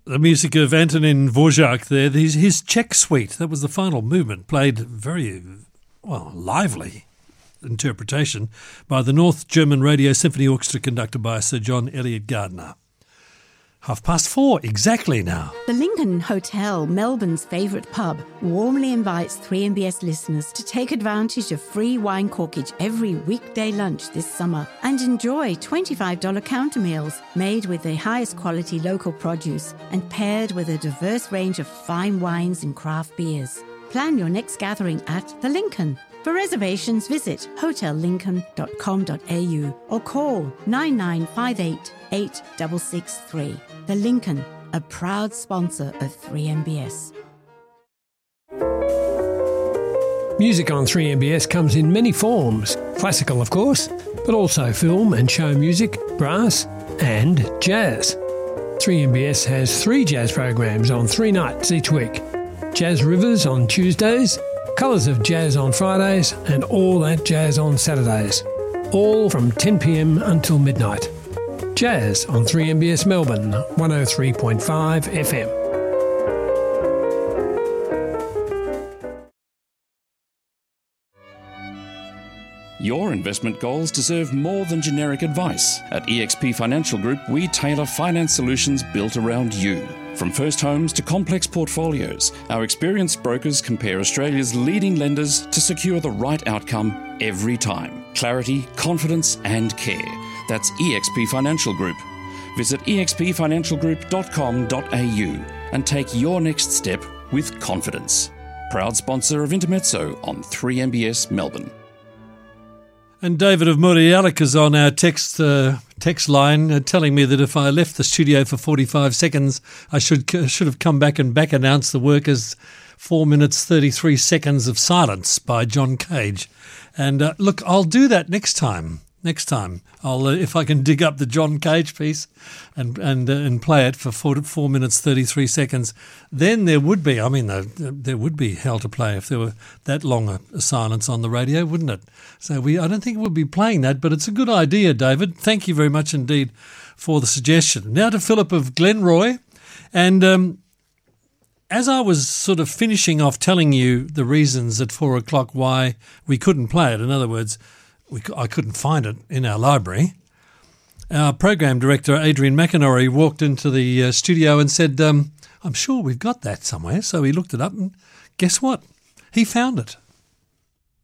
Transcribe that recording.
The music of Antonin Dvorak there, his Czech Suite, that was the final movement, played very, lively interpretation by the North German Radio Symphony Orchestra conducted by Sir John Eliot Gardiner. 4:30 exactly now. The Lincoln Hotel, Melbourne's favourite pub, warmly invites 3MBS listeners to take advantage of free wine corkage every weekday lunch this summer and enjoy $25 counter meals made with the highest quality local produce and paired with a diverse range of fine wines and craft beers. Plan your next gathering at The Lincoln. For reservations, visit hotellincoln.com.au or call 9958 8663. The Lincoln, a proud sponsor of 3MBS. Music on 3MBS comes in many forms. Classical, of course, but also film and show music, brass and jazz. 3MBS has 3 jazz programs on 3 nights each week. Jazz Rivers on Tuesdays, Colours of Jazz on Fridays and All That Jazz on Saturdays. All from 10 p.m. until midnight. Jazz on 3MBS Melbourne, 103.5 FM. Your investment goals deserve more than generic advice. At eXp Financial Group, we tailor finance solutions built around you. From first homes to complex portfolios, our experienced brokers compare Australia's leading lenders to secure the right outcome every time. Clarity, confidence and care. That's eXp Financial Group. Visit expfinancialgroup.com.au and take your next step with confidence. Proud sponsor of Intermezzo on 3MBS Melbourne. And David of Murialek is on our text line telling me that if I left the studio for 45 seconds, I should have come back and announce the work as 4 minutes 33 seconds of silence by John Cage. And look, I'll do that next time. I'll if I can dig up the John Cage piece and play it for 4 minutes 33 seconds, then there would be hell to play if there were that long a silence on the radio, wouldn't it? So I don't think we'll be playing that, but it's a good idea, David. Thank you very much indeed for the suggestion. Now to Philip of Glenroy, and as I was sort of finishing off telling you the reasons at 4 o'clock why we couldn't play it, in other words, I couldn't find it in our library, our program director, Adrian McInerney, walked into the studio and said, I'm sure we've got that somewhere. So he looked it up and guess what? He found it.